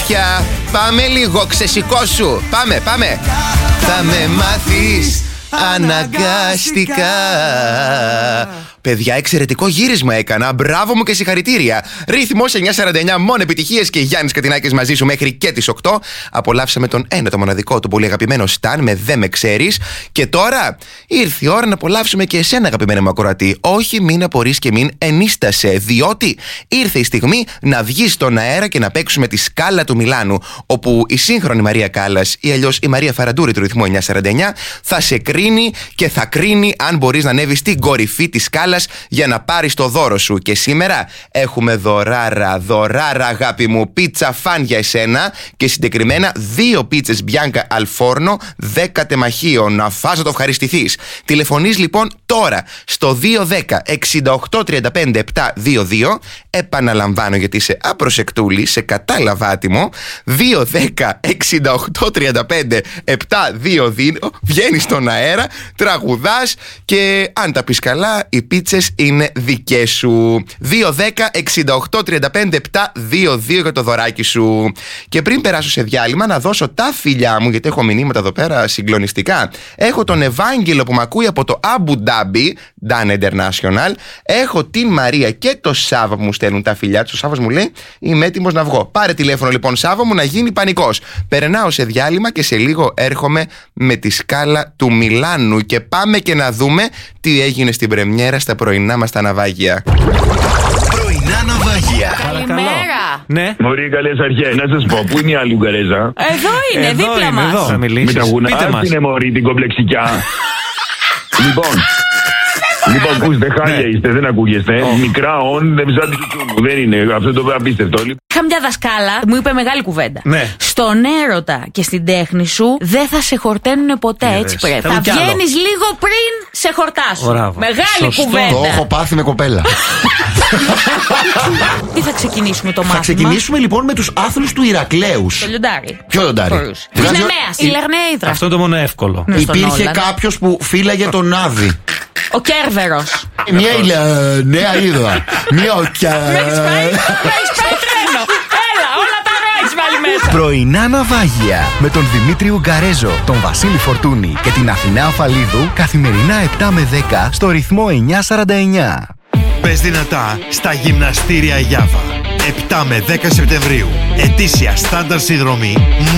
αλήθεια. Πάμε λίγο, ξεσηκώσου. Πάμε. Θα με μάθεις αναγκαστικά. Παιδιά, εξαιρετικό γύρισμα έκανα. Μπράβο μου και συγχαρητήρια. Ρυθμός 949, μόνο επιτυχίες και Γιάννης Κατινάκης μαζί σου μέχρι και τις 8. Απολαύσαμε τον ένα το μοναδικό, τον πολύ αγαπημένο Σταν με «Δεν με ξέρεις». Και τώρα ήρθε η ώρα να απολαύσουμε και εσένα, αγαπημένο μου ακροατή. Όχι, μην απορείς και μην ενίστασε, διότι ήρθε η στιγμή να βγεις στον αέρα και να παίξουμε τη σκάλα του Μιλάνου. Όπου η σύγχρονη Μαρία Κάλλας ή αλλιώς η Μαρία Φαραντούρη του ρυθμού 949 θα σε κρίνει και θα κρίνει αν μπορείς να ανέβεις στην κορυφή της σκάλας για να πάρεις το δώρο σου. Και σήμερα έχουμε δωράρα, αγάπη μου, πίτσα φαν για εσένα και συγκεκριμένα 2 πίτσες Μπιάνκα Αλφόρνο 10 τεμαχίων. Να φας να το ευχαριστηθείς. Τηλεφωνείς λοιπόν τώρα στο 210-6835-722. Επαναλαμβάνω γιατί είσαι απροσεκτούλη, σε κατάλαβα άτιμο. 210-6835-722. Βγαίνεις στον αέρα, τραγουδάς και αν τα πεις καλά, οι πίτσες είναι δικές σου. 210-6835-722 για το δωράκι σου. Και πριν περάσω σε διάλειμμα, να δώσω τα φιλιά μου, γιατί έχω μηνύματα εδώ πέρα συγκλονιστικά. Έχω τον Ευάγγελο που με ακούει από το Abu Dhabi, Dan International. Έχω την Μαρία και το Σάβα που μου στέλνουν τα φιλιά του. Ο Σάββας μου λέει: είμαι έτοιμος να βγω. Πάρε τηλέφωνο λοιπόν, Σάβα μου, να γίνει πανικός. Περνάω σε διάλειμμα και σε λίγο έρχομαι με τη σκάλα του Μιλάνου. Και πάμε και να δούμε τι έγινε στην πρεμιέρα στα πρωινά μας τα ναυάγια. Πρωινά ναυάγια. Καλημέρα. Ναι. Μωρή, καλές αρχές. Να σας πω, πού είναι η άλλη Ουγγαρέζα? Εδώ είναι, δίπλα μας. Με τα γουνά, είναι μωρή την κομπλεξικιά. Λοιπόν, ακούστε, χάλια είστε, δεν ακούγεστε. Μικρά όν, δεν σαν τη τσουτσού μου. Δεν είναι, αυτό το απίστευτο. Είχα μια δασκάλα, μου είπε μεγάλη κουβέντα. Ναι. Στον έρωτα και στην τέχνη σου δεν θα σε χορταίνουν ποτέ, έτσι πρέπει. Θα βγαίνεις λίγο πριν σε χορτάσουν. Μεγάλη κουβέντα. Το έχω πάθει με κοπέλα. Τι θα ξεκινήσουμε το μάθημα? Θα ξεκινήσουμε λοιπόν με τους άθλους του Ηρακλέους. Το λιοντάρι. Ποιο λιοντάρι? Της Νεμαίας, η Λεγνέιδρα. Αυτό είναι το μόνο εύκολο. Υπήρχε κάποιος που φύλαγε τον Άδη. Ο Κέρβερος. Μια νέα είδα. Μια Με έχεις πάει τρένο. Έλα, όλα τα ρο έχεις βάλει μέσα. Πρωινά ναυάγια με τον Δημήτρη Ουγγαρέζο, τον Βασίλη Φορτούνη και την Αθηνά Αφαλίδου καθημερινά 7 με 10 στο ρυθμό 949. Πες δυνατά στα γυμναστήρια Γιάβα. 7 με 10 Σεπτεμβρίου. Ετήσια στάνταρ συνδρομή